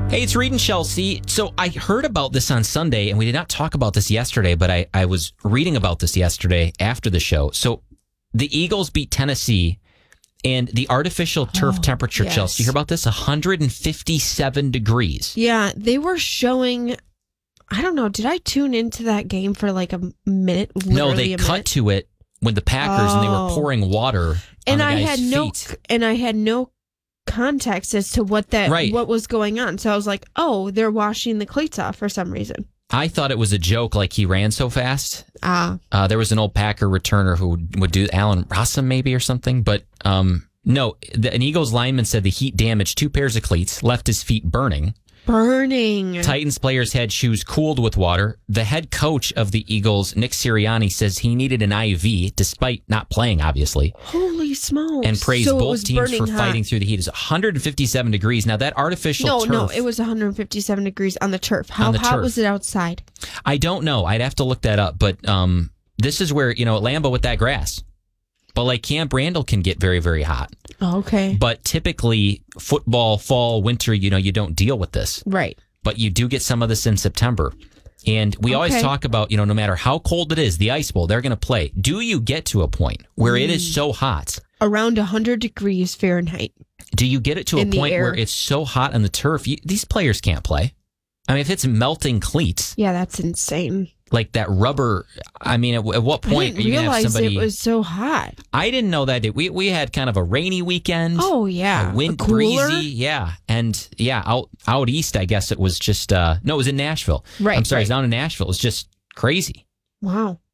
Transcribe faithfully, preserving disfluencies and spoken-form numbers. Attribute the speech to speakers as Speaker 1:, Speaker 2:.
Speaker 1: Hey, it's Reed and Chelsea. So I heard about this on Sunday, and we did not talk about this yesterday, but I, I was reading about this yesterday after the show. So the Eagles beat Tennessee, and the artificial turf
Speaker 2: oh,
Speaker 1: temperature,
Speaker 2: yes.
Speaker 1: Chelsea, you hear about this? one hundred fifty-seven degrees.
Speaker 2: Yeah, they were showing, I don't know, did I tune into that game for like a minute?
Speaker 1: No, they
Speaker 2: a
Speaker 1: cut
Speaker 2: minute?
Speaker 1: to it when the Packers,
Speaker 2: oh.
Speaker 1: and they were pouring water
Speaker 2: and
Speaker 1: on the
Speaker 2: I
Speaker 1: guy's
Speaker 2: had no
Speaker 1: feet.
Speaker 2: And I had no context as to what that
Speaker 1: Right.
Speaker 2: what was going on. So I was like, oh, they're washing the cleats off for some reason.
Speaker 1: I thought it was a joke, like he ran so fast.
Speaker 2: Ah.
Speaker 1: Uh, there was an old Packer returner who would do Alan Rossum maybe or something, but um, no, the, an Eagles lineman said the heat damaged two pairs of cleats, left his feet burning.
Speaker 2: Burning.
Speaker 1: Titans players had shoes cooled with water. The head coach of the Eagles, Nick Sirianni, says he needed an I V despite not playing, obviously.
Speaker 2: Holy smokes.
Speaker 1: And praised
Speaker 2: so
Speaker 1: both teams for
Speaker 2: hot.
Speaker 1: fighting through the heat. It's one hundred fifty-seven degrees. Now, that artificial
Speaker 2: no,
Speaker 1: turf...
Speaker 2: No, it was one hundred fifty-seven degrees on the turf. How
Speaker 1: On the
Speaker 2: hot
Speaker 1: turf.
Speaker 2: was it outside?
Speaker 1: I don't know. I'd have to look that up. But um, this is where, you know, at Lambeau with that grass. But like Camp Randall can get very, very hot.
Speaker 2: Oh, okay.
Speaker 1: But typically, football, fall, winter, you know, you don't deal with this.
Speaker 2: Right.
Speaker 1: But you do get some of this in September. And we
Speaker 2: Okay.
Speaker 1: always talk about, you know, no matter how cold it is, the Ice Bowl, they're going to play. Do you get to a point where
Speaker 2: Mm.
Speaker 1: it is so hot?
Speaker 2: Around one hundred degrees Fahrenheit.
Speaker 1: Do you get it to
Speaker 2: In
Speaker 1: a
Speaker 2: the
Speaker 1: point
Speaker 2: air.
Speaker 1: where it's so hot on the turf, you, these players can't play? I mean, if it's melting cleats,
Speaker 2: Yeah, that's insane.
Speaker 1: like that rubber, I mean, at, at what
Speaker 2: I
Speaker 1: point
Speaker 2: didn't
Speaker 1: are you going to have
Speaker 2: realize
Speaker 1: somebody...
Speaker 2: it was so hot.
Speaker 1: I didn't know that. We we had kind of a rainy weekend.
Speaker 2: Oh, yeah.
Speaker 1: A wind
Speaker 2: A cooler?
Speaker 1: breezy, yeah, and yeah, out out east, I guess it was just uh no, it was in Nashville.
Speaker 2: Right,
Speaker 1: I'm sorry,
Speaker 2: right.
Speaker 1: it's down in Nashville. It was just crazy.
Speaker 2: Wow.